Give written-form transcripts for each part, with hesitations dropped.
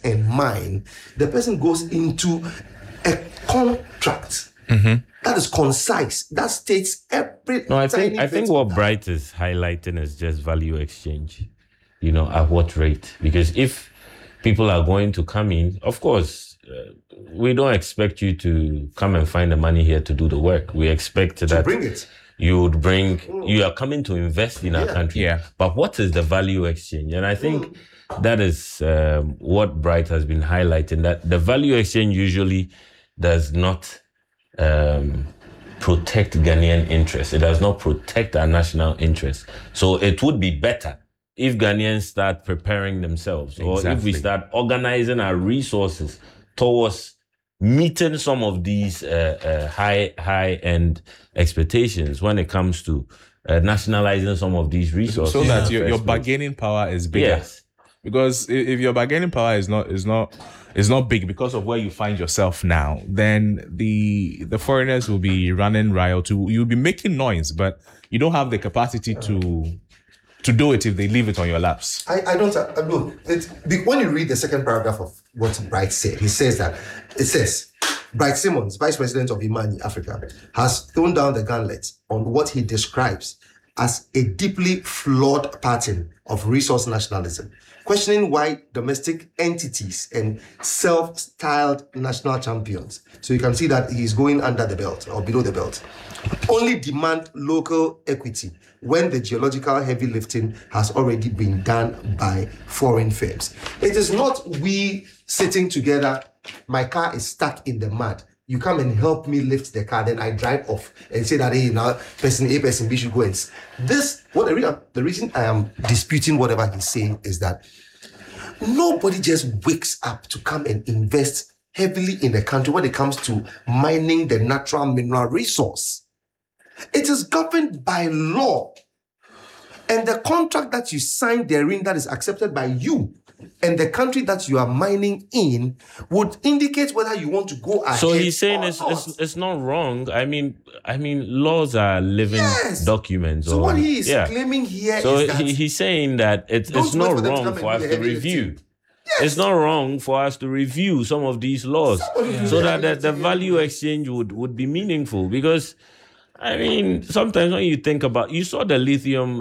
and mine, the person goes into a contract that is concise, that states every. No, I think what Bright is highlighting is just value exchange. At what rate? Because if people are going to come in, of course, we don't expect you to come and find the money here to do the work. We expect that bring it. You are coming to invest in our country. Yeah. But what is the value exchange? And I think that is what Bright has been highlighting, that the value exchange usually does not protect Ghanaian interests. It does not protect our national interests. So it would be better if Ghanaians start preparing themselves, or if we start organizing our resources towards meeting some of these high-end expectations when it comes to nationalizing some of these resources. So that your bargaining power is bigger. Yes. Because if your bargaining power is not big because of where you find yourself now, then the foreigners will be running riot. You'll be making noise, but you don't have the capacity to do it if they leave it on your laps. I don't look. When you read the second paragraph of what Bright said, it says Bright Simmons, Vice President of Imani Africa, has thrown down the gauntlet on what he describes as a deeply flawed pattern of resource nationalism, questioning why domestic entities and self-styled national champions, so you can see that he's going under the belt or below the belt, only demand local equity when the geological heavy lifting has already been done by foreign firms. It is not we sitting together, my car is stuck in the mud, you come and help me lift the car, then I drive off and say that, hey, now person A, person B should go and... The reason I am disputing whatever he's saying is that nobody just wakes up to come and invest heavily in the country when it comes to mining the natural mineral resource. It is governed by law. And the contract that you sign therein that is accepted by you and the country that you are mining in would indicate whether you want to go ahead. So he's saying it's not wrong. I mean, laws are living documents. So what he is claiming here is that... he's saying that it's not wrong for us to review. Yes. It's not wrong for us to review some of these laws so that the value exchange would be meaningful. Because, I mean, sometimes when you think about, you saw the lithium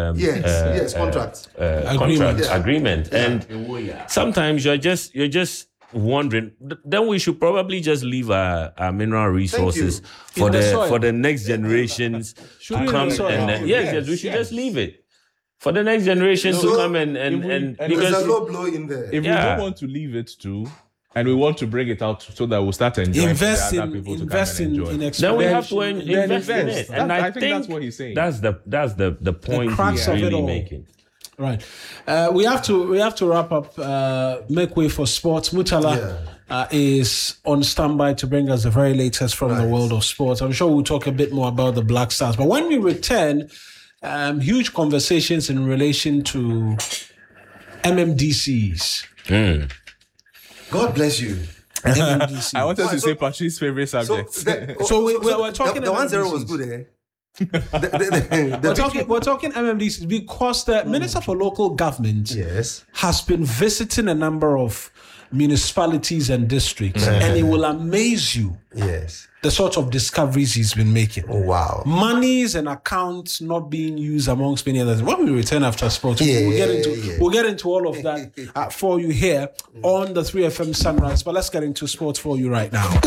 agreement, and sometimes you're just wondering. Then we should probably just leave our mineral resources for the next generations to come. Yes, we should just leave it for the next generation to come and because there's a low blow in there. If we don't want to leave it too, and we want to bring it out so that we'll start enjoying invest in then we have to invest in it. And I think that's what he's saying. That's the point he's really making. Right. We have to wrap up. Make way for sports. Mutala is on standby to bring us the very latest from the world of sports. I'm sure we'll talk a bit more about the Black Stars. But when we return, huge conversations in relation to MMDCs. God bless you. I wanted to say Patrice's favorite subject. So we're talking. The 1-0 was good, eh? We're talking MMDCs because the Minister for Local Government has been visiting a number of municipalities and districts, and it will amaze you. The sort of discoveries he's been making. Oh, wow. Monies and accounts not being used amongst many others. When we return after sports, we'll get into all of that for you here on the 3FM Sunrise. But let's get into sports for you right now.